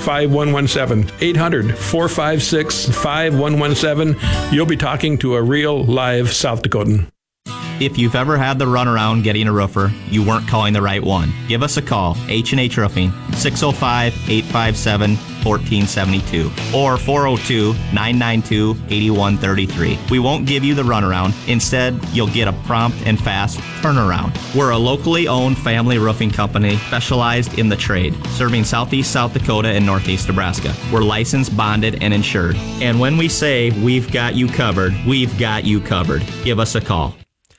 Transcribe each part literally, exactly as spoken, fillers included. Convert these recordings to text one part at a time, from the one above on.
five one one seven. eight hundred, four five six, five one one seven. You'll be talking to a real live South Dakotan. If you've ever had the runaround getting a roofer, you weren't calling the right one. Give us a call, H and H Roofing, six oh five, eight five seven, one four seven two or four oh two, nine nine two, eight one three three. We won't give you the runaround. Instead, you'll get a prompt and fast turnaround. We're a locally owned family roofing company specialized in the trade, serving southeast South Dakota and northeast Nebraska. We're licensed, bonded, and insured. And when we say we've got you covered, we've got you covered. Give us a call.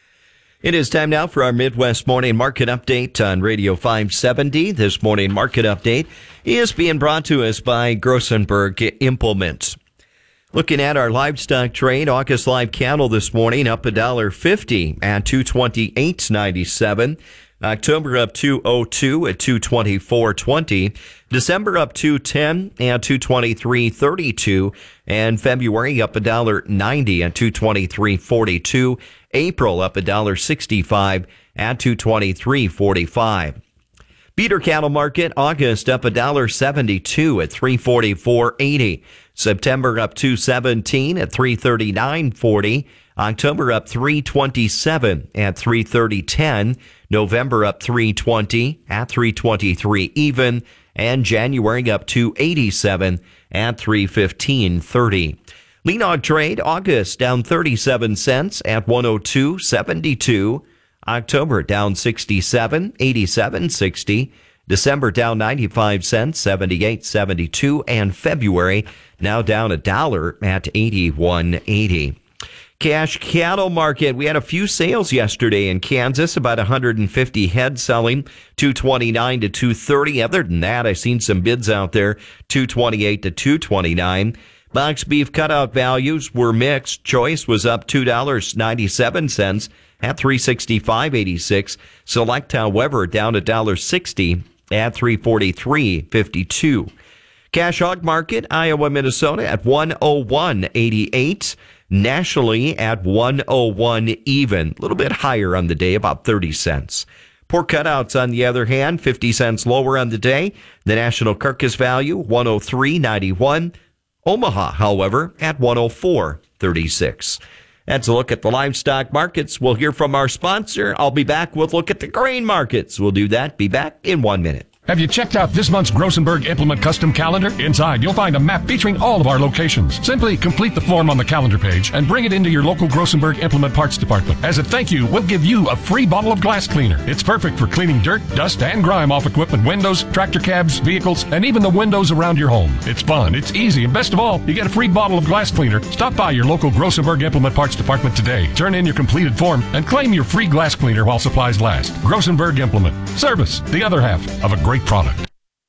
It is time now for our Midwest Morning Market Update on Radio five seventy. This morning market update is being brought to us by Grossenberg Implements. Looking at our livestock trade, August live cattle this morning up one dollar fifty at two twenty-eight ninety-seven. October up two oh two at two twenty-four twenty. December up two ten at two twenty-three thirty-two. And February up one dollar ninety at two twenty-three forty-two. April up one dollar sixty-five at two twenty-three forty-five. Feeder cattle market, August up one dollar seventy-two at three forty-four eighty. September up two seventeen at three thirty-nine forty. October up three twenty-seven at three thirty ten. November up three twenty at three twenty-three even. And January up two eighty-seven at three fifteen thirty. Lean hog trade, August down thirty-seven cents at one oh two seventy-two. October down sixty-seven, eighty-seven sixty. December down ninety-five cents, seventy-eight seventy-two. And February now down a dollar at eighty-one eighty. Cash cattle market. We had a few sales yesterday in Kansas, about one hundred fifty head selling, two twenty-nine to two thirty. Other than that, I've seen some bids out there, two twenty-eight to two twenty-nine. Box beef cutout values were mixed. Choice was up two dollars and ninety-seven cents at three sixty-five eighty-six. Select, however, down one dollar sixty at three forty-three fifty-two. Cash hog market, Iowa, Minnesota at one oh one eighty-eight. Nationally at one oh one even. A little bit higher on the day, about thirty cents. Pork cutouts, on the other hand, fifty cents lower on the day. The national carcass value, one oh three ninety-one. Omaha, however, at one oh four thirty-six. That's a look at the livestock markets. We'll hear from our sponsor. I'll be back with a look at the grain markets. We'll do that. Be back in one minute. Have you checked out this month's Grossenberg Implement Custom Calendar? Inside, you'll find a map featuring all of our locations. Simply complete the form on the calendar page and bring it into your local Grossenberg Implement Parts Department. As a thank you, we'll give you a free bottle of glass cleaner. It's perfect for cleaning dirt, dust, and grime off equipment, windows, tractor cabs, vehicles, and even the windows around your home. It's fun, it's easy, and best of all, you get a free bottle of glass cleaner. Stop by your local Grossenberg Implement Parts Department today. Turn in your completed form and claim your free glass cleaner while supplies last. Grossenberg Implement. Service, the other half of a great product.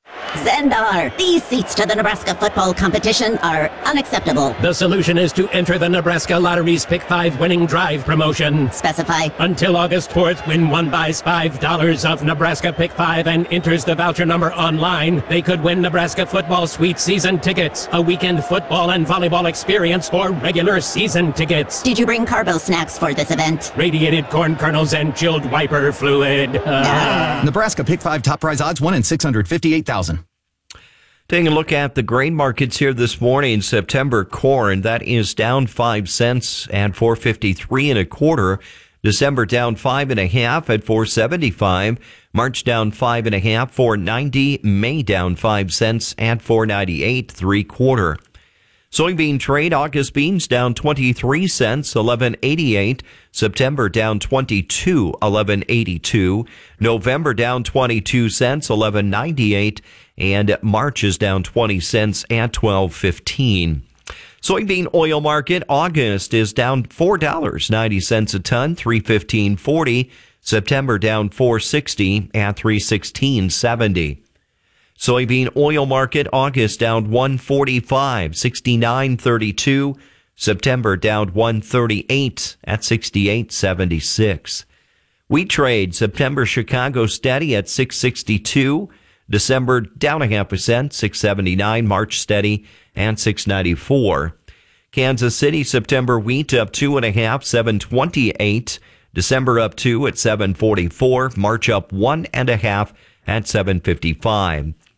Zendar, these seats to the Nebraska football competition are unacceptable. The solution is to enter the Nebraska Lottery's Pick five Winning Drive promotion. Specify. Until August fourth, when one buys five dollars of Nebraska Pick five and enters the voucher number online, they could win Nebraska football suite season tickets, a weekend football and volleyball experience, or regular season tickets. Did you bring Carbo snacks for this event? Radiated corn kernels and chilled wiper fluid. Uh. Nebraska Pick five top prize odds one in six hundred fifty-eight thousand. Taking a look at the grain markets here this morning. September corn, that is down five cents at four fifty-three and a quarter. December down five and a half at four seventy-five. March down five and a half, four ninety. May down five cents at four ninety-eight, three quarter. Soybean trade, August beans down twenty-three cents, eleven eighty-eight. September down twenty-two, eleven eighty-two. November down twenty-two cents, eleven ninety-eight. And March is down twenty cents at twelve fifteen. Soybean oil market, August is down four dollars and ninety cents a ton, three fifteen forty. September down four sixty at three sixteen seventy. Soybean oil market, August down one forty-five, sixty-nine thirty-two. September down one thirty-eight at sixty-eight seventy-six. Wheat trade, September Chicago steady at six sixty-two. December down a half percent, six seventy-nine. March steady and six ninety-four. Kansas City, September wheat up two and a half, seven twenty-eight. December up two at seven forty-four. March up one and a half at seven fifty-five.